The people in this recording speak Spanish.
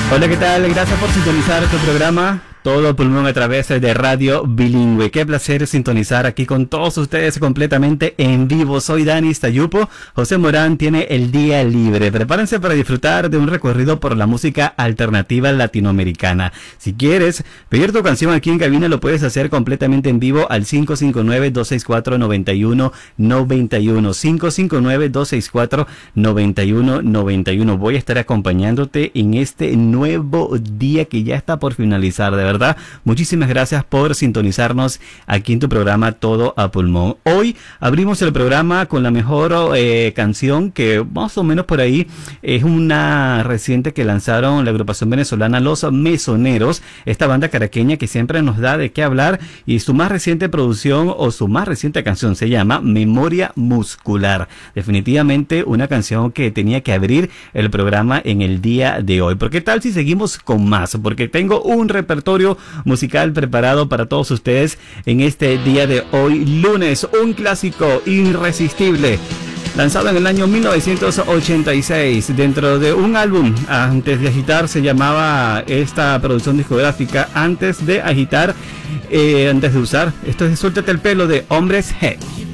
Hola, ¿qué tal? Gracias por sintonizar este programa Todo Pulmón a través de Radio Bilingüe. Qué placer sintonizar aquí con todos ustedes completamente en vivo. Soy Dani Stayupo. José Morán tiene el día libre. Prepárense para disfrutar de un recorrido por la música alternativa latinoamericana. Si quieres pedir tu canción aquí en cabina, lo puedes hacer completamente en vivo al 559-264-9191. 559-264-9191. Voy a estar acompañándote en este nuevo día que ya está por finalizar, de verdad. Muchísimas gracias por sintonizarnos aquí en tu programa Todo a Pulmón. Hoy abrimos el programa con la mejor canción que más o menos por ahí es una reciente que lanzaron la agrupación venezolana Los Mesoneros, esta banda caraqueña que siempre nos da de qué hablar, y su más reciente producción o su más reciente canción se llama Memoria Muscular. Definitivamente una canción que tenía que abrir el programa en el día de hoy. ¿Por qué tal si seguimos con más? Porque tengo un repertorio musical preparado para todos ustedes en este día de hoy, lunes. Un clásico irresistible lanzado en el año 1986 dentro de un álbum Antes de Agitar, se llamaba esta producción discográfica. Antes de Agitar, antes de usar. Esto es Suéltate el Pelo de Hombres G.